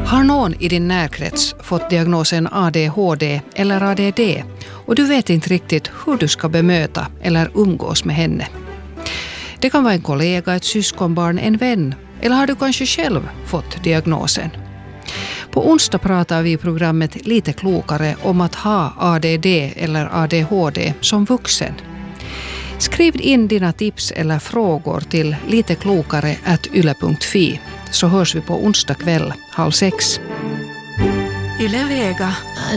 Har någon i din närkrets fått diagnosen ADHD eller ADD och du vet inte riktigt hur du ska bemöta eller umgås med henne? Det kan vara en kollega, ett syskonbarn, en vän eller har du kanske själv fått diagnosen? På onsdag pratar vi i programmet Lite klokare om att ha ADD eller ADHD som vuxen. Skriv in dina tips eller frågor till liteklokare@yle.fi så hörs vi på onsdag kväll 5:30. Yle Vega.